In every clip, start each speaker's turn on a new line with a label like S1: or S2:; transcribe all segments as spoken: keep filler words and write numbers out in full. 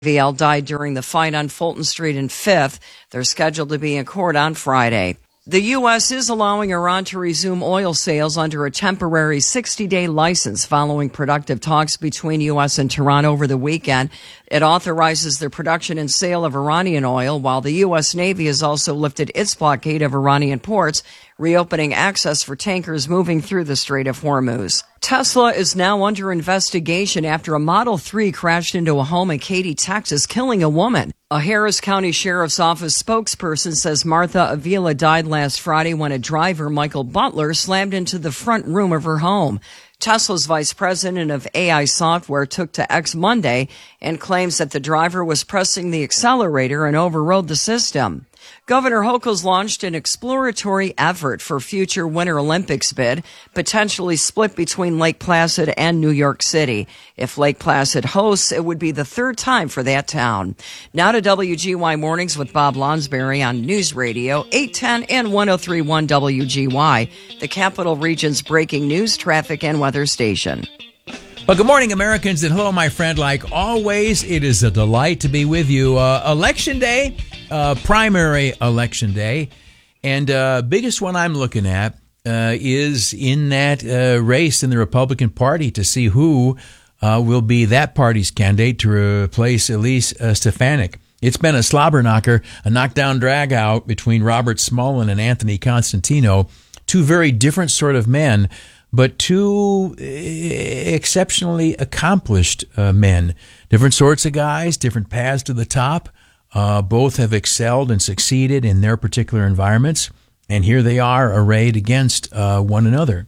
S1: V L died during the fight on Fulton Street and Fifth. They're scheduled to be in court on Friday. The U S is allowing Iran to resume oil sales under a temporary sixty-day license following productive talks between U S and Tehran over the weekend. It authorizes the production and sale of Iranian oil, while the U S Navy has also lifted its blockade of Iranian ports, reopening access for tankers moving through the Strait of Hormuz. Tesla is now under investigation after a Model three crashed into a home in Katy, Texas, killing a woman. A Harris County Sheriff's Office spokesperson says Martha Avila died last Friday when a driver, Michael Butler, slammed into the front room of her home. Tesla's vice president of A I software took to X Monday and claims that the driver was pressing the accelerator and overrode the system. Governor Hochul's launched an exploratory effort for future Winter Olympics bid, potentially split between Lake Placid and New York City. If Lake Placid hosts, it would be the third time for that town. Now to W G Y Mornings with Bob Lonsberry on News Radio eight ten and one oh three point one W G Y, the Capital Region's breaking news, traffic, and weather station.
S2: Well, good morning, Americans, and hello, my friend. Like always, it is a delight to be with you. Uh, election day, uh, primary election day, and uh, biggest one I'm looking at uh, is in that uh, race in the Republican Party to see who uh, will be that party's candidate to replace Elise uh, Stefanik. It's been a slobber knocker, a knockdown drag out between Robert Smolin and Anthony Constantino, two very different sort of men, but two exceptionally accomplished uh, men. Different sorts of guys, different paths to the top. Uh, both have excelled and succeeded in their particular environments, and here they are arrayed against uh, one another.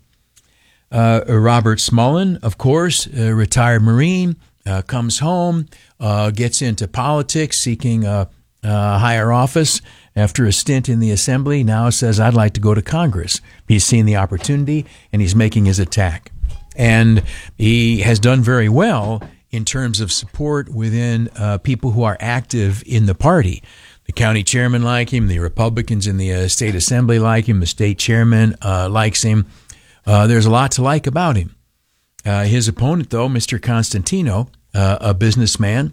S2: Uh, Robert Smolin, of course, a retired Marine, uh, comes home, uh, gets into politics, seeking a, a higher office. After a stint in the Assembly, now says, I'd like to go to Congress. He's seen the opportunity, and he's making his attack. And he has done very well in terms of support within uh, people who are active in the party. The county chairman like him, the Republicans in the uh, state assembly like him, the state chairman uh, likes him. Uh, there's a lot to like about him. Uh, his opponent, though, Mister Constantino, uh, a businessman,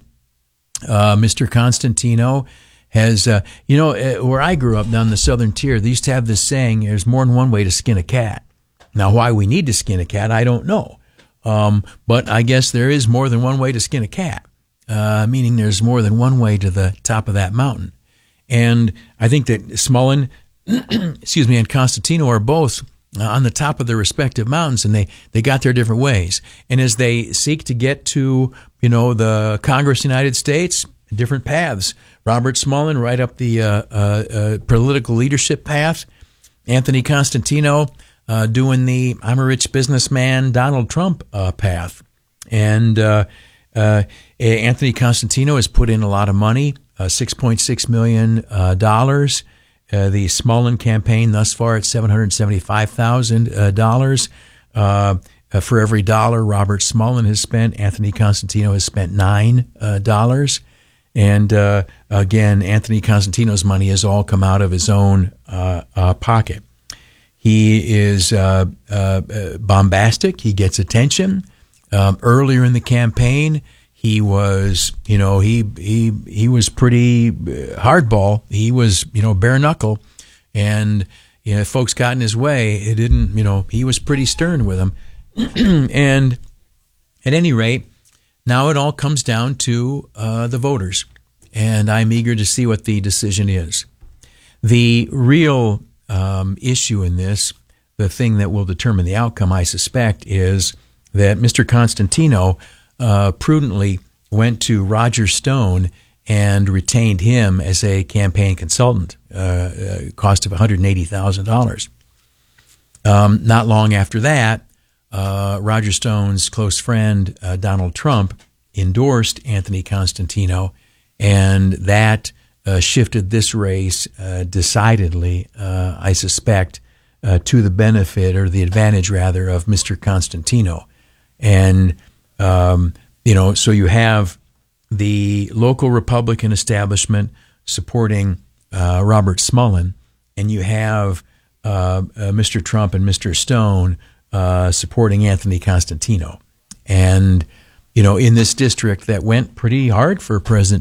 S2: uh, Mister Constantino has, uh, you know, uh, where I grew up down the southern tier, they used to have this saying, there's more than one way to skin a cat. Now, why we need to skin a cat, I don't know. Um, but I guess there is more than one way to skin a cat, uh, meaning there's more than one way to the top of that mountain. And I think that Smolin, excuse me, and Constantino are both uh, on the top of their respective mountains, and they, they got their different ways. And as they seek to get to, you know, the Congress of the United States, different paths. Robert Smolin right up the uh, uh, uh, political leadership path. Anthony Constantino uh, doing the I'm a rich businessman Donald Trump uh, path. And uh, uh, Anthony Constantino has put in a lot of money, uh, six point six million dollars. Uh, uh, the Smolin campaign thus far at seven hundred seventy-five thousand dollars. Uh, uh, for every dollar Robert Smolin has spent, Anthony Constantino has spent nine dollars. Uh, And, uh, again, Anthony Constantino's money has all come out of his own uh, uh, pocket. He is uh, uh, bombastic. He gets attention. Um, earlier in the campaign, he was, you know, he he he was pretty hardball. He was, you know, bare knuckle. And, you know, if folks got in his way, it didn't, you know, he was pretty stern with them. And at any rate, now it all comes down to uh, the voters, and I'm eager to see what the decision is. The real um, issue in this, the thing that will determine the outcome, I suspect, is that Mister Constantino uh, prudently went to Roger Stone and retained him as a campaign consultant, uh, a cost of one hundred eighty thousand dollars. Um, not long after that, Uh, Roger Stone's close friend, uh, Donald Trump, endorsed Anthony Constantino, and that uh, shifted this race uh, decidedly, uh, I suspect, uh, to the benefit or the advantage, rather, of Mister Constantino. And, um, you know, so you have the local Republican establishment supporting uh, Robert Smolin, and you have uh, uh, Mister Trump and Mister Stone Uh, supporting Anthony Constantino. And, you know, in this district that went pretty hard for President